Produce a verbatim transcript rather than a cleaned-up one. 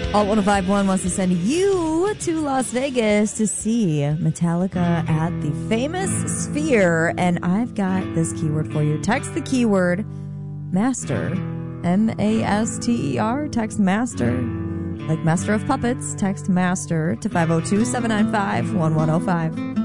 Alt one oh five point one wants to send you to Las Vegas to see Metallica at the famous Sphere. And I've got this keyword for you. Text the keyword MASTER. M A S T E R. Text MASTER. Like Master of Puppets. Text MASTER to five oh two, seven nine five, one one oh five.